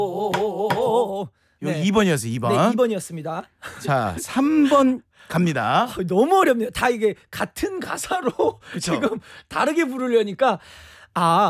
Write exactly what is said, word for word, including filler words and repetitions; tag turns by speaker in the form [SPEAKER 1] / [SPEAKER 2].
[SPEAKER 1] 오.
[SPEAKER 2] 여기
[SPEAKER 1] 네.
[SPEAKER 2] 이 번이었어요. 이 번.
[SPEAKER 1] 네, 이 번이었습니다.
[SPEAKER 2] 자, 삼 번 갑니다.
[SPEAKER 1] 너무 어렵네요. 다 이게 같은 가사로
[SPEAKER 2] 그쵸?
[SPEAKER 1] 지금 다르게 부르려니까 아